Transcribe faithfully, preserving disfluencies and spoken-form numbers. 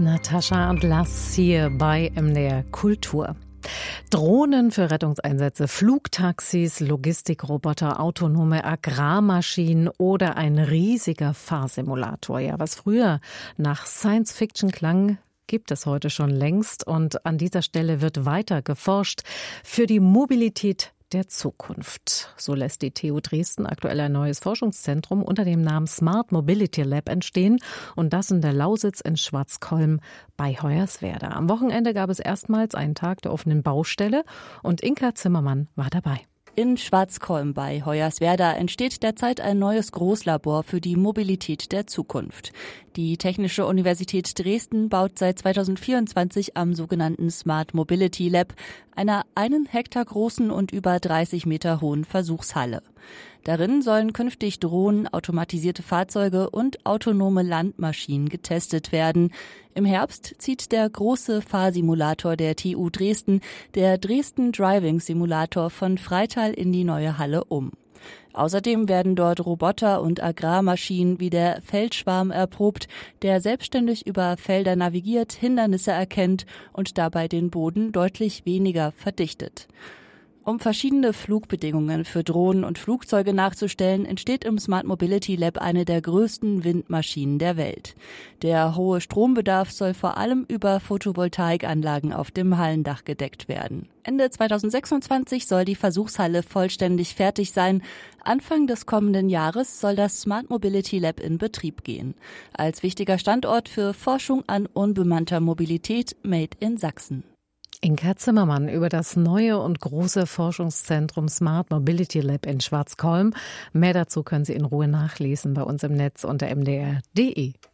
Natascha und Lass hier bei M D R Kultur. Drohnen für Rettungseinsätze, Flugtaxis, Logistikroboter, autonome Agrarmaschinen oder ein riesiger Fahrsimulator. Ja, was früher nach Science Fiction klang, gibt es heute schon längst. Und an dieser Stelle wird weiter geforscht für die Mobilität der Zukunft. So lässt die T U Dresden aktuell ein neues Forschungszentrum unter dem Namen Smart Mobility Lab entstehen und das in der Lausitz in Schwarzkolm bei Hoyerswerda. Am Wochenende gab es erstmals einen Tag der offenen Baustelle und Inka Zimmermann war dabei. In Schwarzkolm bei Hoyerswerda entsteht derzeit ein neues Großlabor für die Mobilität der Zukunft. Die Technische Universität Dresden baut seit zweitausendvierundzwanzig am sogenannten Smart Mobility Lab, einer einen Hektar großen und über dreißig Meter hohen Versuchshalle. Darin sollen künftig Drohnen, automatisierte Fahrzeuge und autonome Landmaschinen getestet werden. Im Herbst zieht der große Fahrsimulator der T U Dresden, der Dresden Driving Simulator, von Freital in die neue Halle um. Außerdem werden dort Roboter und Agrarmaschinen wie der Feldschwarm erprobt, der selbstständig über Felder navigiert, Hindernisse erkennt und dabei den Boden deutlich weniger verdichtet. Um verschiedene Flugbedingungen für Drohnen und Flugzeuge nachzustellen, entsteht im Smart Mobility Lab eine der größten Windmaschinen der Welt. Der hohe Strombedarf soll vor allem über Photovoltaikanlagen auf dem Hallendach gedeckt werden. Ende zweitausendsechsundzwanzig soll die Versuchshalle vollständig fertig sein. Anfang des kommenden Jahres soll das Smart Mobility Lab in Betrieb gehen. Als wichtiger Standort für Forschung an unbemannter Mobilität made in Sachsen. Inka Zimmermann über das neue und große Forschungszentrum Smart Mobility Lab in Schwarzkolm. Mehr dazu können Sie in Ruhe nachlesen bei uns im Netz unter m d r punkt d e.